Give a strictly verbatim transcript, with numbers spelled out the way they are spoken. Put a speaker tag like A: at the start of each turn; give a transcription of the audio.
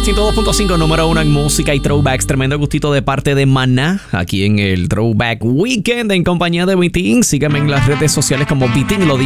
A: Hot ciento dos punto cinco, número uno en música y throwbacks. Tremendo gustito de parte de Maná, aquí en el Throwback Weekend en compañía de Vitín. Sígueme en las redes sociales como Vitín lo